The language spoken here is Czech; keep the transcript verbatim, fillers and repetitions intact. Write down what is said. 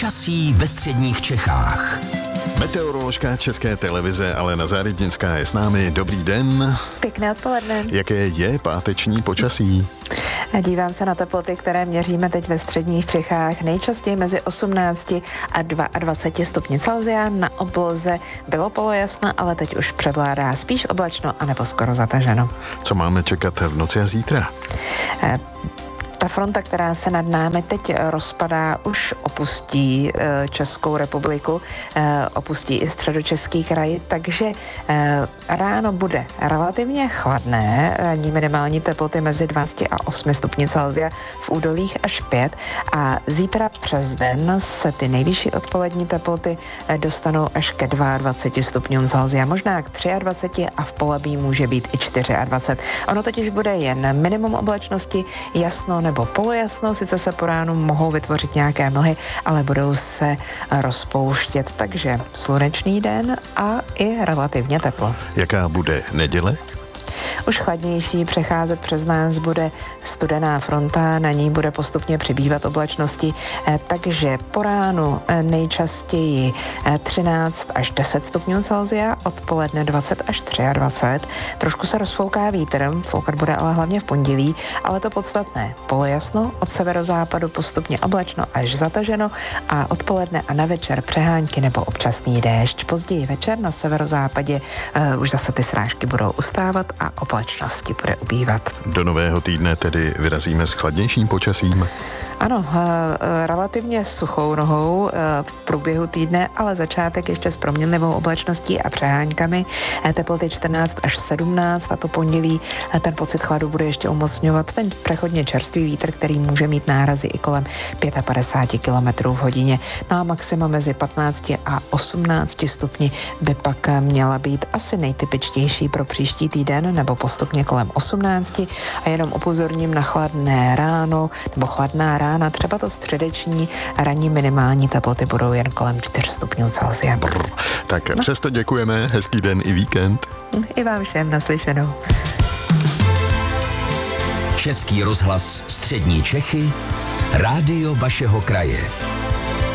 Počasí ve středních Čechách. Meteoroložka České televize Alena Zárybnická je s námi. Dobrý den. Pěkné odpoledne. Jaké je páteční počasí? Dívám se na teploty, které měříme teď ve středních Čechách. Nejčastěji mezi osmnácti a dvaceti dvěma stupni Celsia. Na obloze bylo polojasno, ale teď už převládá spíš oblačno anebo skoro zataženo. Co máme čekat v noci a zítra? Eh, Ta fronta, která se nad námi teď rozpadá, už opustí e, Českou republiku, e, opustí i středočeský kraj, takže e, ráno bude relativně chladné, ranní minimální teploty mezi dvanácti a osmi stupni Celsia, v údolích až pět, a zítra přes den se ty nejvyšší odpolední teploty e, dostanou až ke dvaceti dvěma stupňům Celsia, možná k dvaceti třem a v Polabí může být i dvacet čtyři. Ono totiž bude jen minimum oblačnosti, jasno nebo polojasno, sice se po ránu mohou vytvořit nějaké mlhy, ale budou se rozpouštět, takže slunečný den a i relativně teplo. Jaká bude neděle? Už chladnější, přecházet přes nás bude studená fronta, na ní bude postupně přibývat oblačnosti, takže po ránu nejčastěji třináct až deset stupňů Celsia, odpoledne dvacet až dvacet tři. Trošku se rozfouká vítr, foukat bude ale hlavně v pondělí, ale to podstatné. Polojasno, od severozápadu postupně oblačno až zataženo a odpoledne a na večer přehánky nebo občasný déšť. Později večer na severozápadě uh, už zase ty srážky budou ustávat a oblačnosti bude ubývat. Do nového týdne tedy vyrazíme s chladnějším počasím. Ano, relativně suchou nohou v průběhu týdne, ale začátek ještě s proměnlivou oblačností a přehánkami. Teploty čtrnáct až sedmnáct a to pondělí ten pocit chladu bude ještě umocňovat ten přechodně čerstvý vítr, který může mít nárazy i kolem padesát pět kilometrů v hodině. No a maxima mezi patnácti a osmnácti stupni by pak měla být asi nejtypičtější pro příští týden nebo postupně kolem osmnácti a jenom upozorním na chladné ráno nebo chladná rána. Na třeba to středeční ranní minimální teploty budou jen kolem čtyř stupňů Celsia. Brr. Tak no. Přesto děkujeme, hezký den i víkend. I vám všem naslyšenou. Český rozhlas Střední Čechy, rádio vašeho kraje.